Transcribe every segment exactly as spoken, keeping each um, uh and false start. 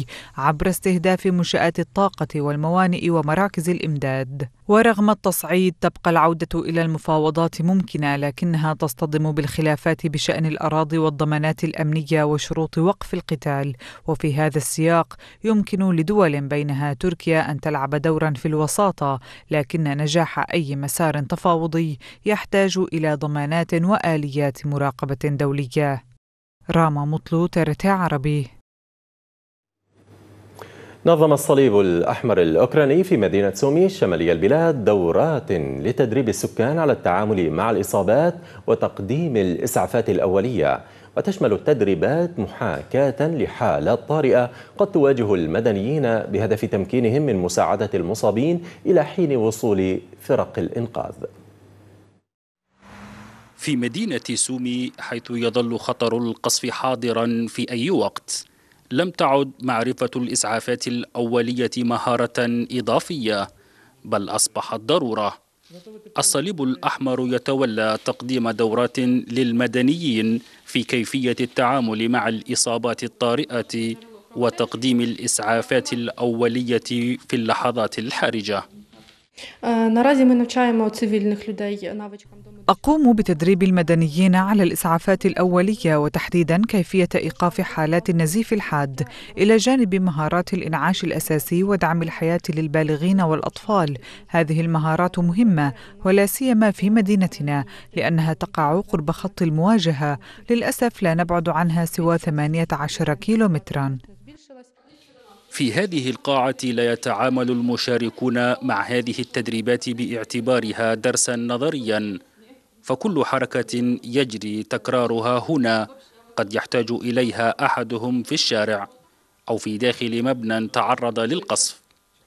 الدولي عبر استهداف منشآت الطاقة والموانئ ومراكز الإمداد. ورغم التصعيد تبقى العودة إلى المفاوضات ممكنة، لكنها تصطدم بالخلافات بشأن الأراضي والضمانات الأمنية وشروط وقف القتال. وفي هذا السياق يمكن لدول بينها تركيا أن تلعب دورا في الوساطة، لكن نجاح أي مسار تفاوضي يحتاج إلى ضمانات وآليات مراقبة دولية. راما مطلو، ترتي عربي. نظم الصليب الأحمر الأوكراني في مدينة سومي شمالي البلاد دورات لتدريب السكان على التعامل مع الإصابات وتقديم الإسعافات الأولية، وتشمل التدريبات محاكاة لحالات طارئة قد تواجه المدنيين بهدف تمكينهم من مساعدة المصابين إلى حين وصول فرق الإنقاذ. في مدينة سومي، حيث يظل خطر القصف حاضرا في أي وقت، لم تعد معرفة الإسعافات الأولية مهارة إضافية، بل أصبحت ضرورة. الصليب الأحمر يتولى تقديم دورات للمدنيين في كيفية التعامل مع الإصابات الطارئة وتقديم الإسعافات الأولية في اللحظات الحرجة. أقوم بتدريب المدنيين على الإسعافات الأولية وتحديدا كيفية إيقاف حالات النزيف الحاد، إلى جانب مهارات الإنعاش الأساسي ودعم الحياة للبالغين والأطفال. هذه المهارات مهمة ولا سيما في مدينتنا لأنها تقع قرب خط المواجهة، للأسف لا نبعد عنها سوى ثمانية عشر كيلومترا. في هذه القاعة لا يتعامل المشاركون مع هذه التدريبات باعتبارها درسا نظريا، فكل حركة يجري تكرارها هنا قد يحتاج إليها أحدهم في الشارع أو في داخل مبنى تعرض للقصف.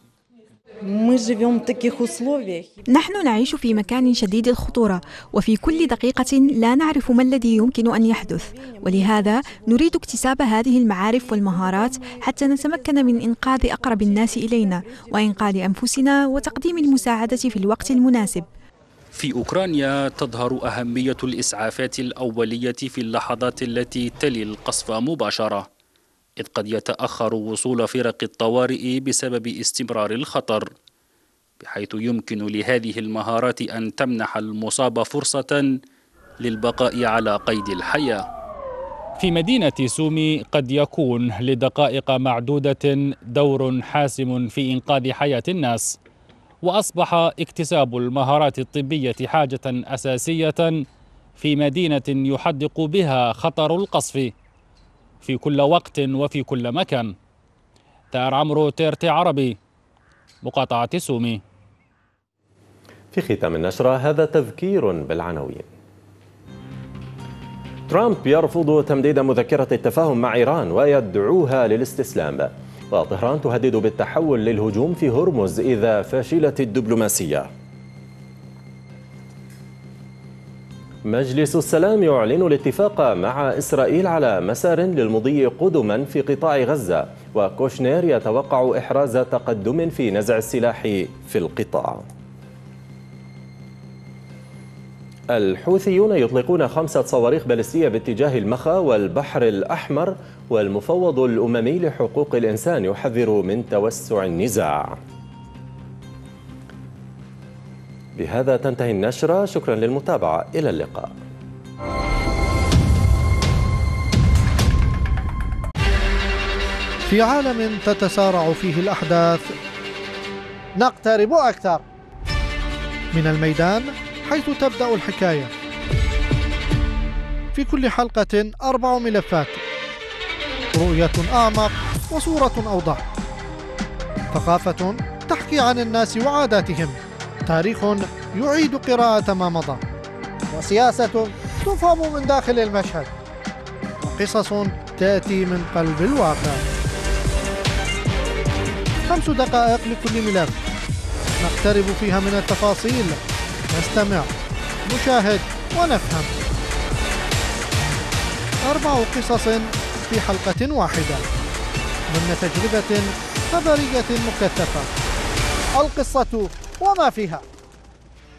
نحن نعيش في مكان شديد الخطورة، وفي كل دقيقة لا نعرف ما الذي يمكن أن يحدث، ولهذا نريد اكتساب هذه المعارف والمهارات حتى نتمكن من إنقاذ أقرب الناس إلينا وإنقاذ أنفسنا وتقديم المساعدة في الوقت المناسب. في أوكرانيا تظهر أهمية الإسعافات الأولية في اللحظات التي تلي القصف مباشرة، إذ قد يتأخر وصول فرق الطوارئ بسبب استمرار الخطر، بحيث يمكن لهذه المهارات أن تمنح المصاب فرصة للبقاء على قيد الحياة. في مدينة سومي قد يكون لدقائق معدودة دور حاسم في إنقاذ حياة الناس، وأصبح اكتساب المهارات الطبية حاجة أساسية في مدينة يحدق بها خطر القصف في كل وقت وفي كل مكان. تار عمرو، تيرتي عربي، مقاطعة سومي. في ختام النشرة هذا تذكير بالعناوين. ترامب يرفض تمديد مذكرة التفاهم مع إيران ويدعوها للاستسلام، وطهران تهدد بالتحول للهجوم في هرمز إذا فشلت الدبلوماسية. مجلس السلام يعلن الاتفاق مع إسرائيل على مسار للمضي قدما في قطاع غزة، وكوشنير يتوقع إحراز تقدم في نزع السلاح في القطاع. الحوثيون يطلقون خمسة صواريخ باليستية باتجاه المخا والبحر الأحمر، والمفوض الأممي لحقوق الإنسان يحذر من توسع النزاع. بهذا تنتهي النشرة، شكرا للمتابعة، إلى اللقاء. في عالم تتسارع فيه الأحداث نقترب أكثر من الميدان حيث تبدأ الحكاية. في كل حلقة أربع ملفات، رؤية أعمق وصورة أوضح، ثقافة تحكي عن الناس وعاداتهم، تاريخ يعيد قراءة ما مضى، وسياسة تفهم من داخل المشهد، وقصص تأتي من قلب الواقع. خمس دقائق لكل ملف نقترب فيها من التفاصيل، نستمع، نشاهد ونفهم. أربع قصص في حلقة واحدة ضمن تجربة خبرية مكثفة، القصة وما فيها.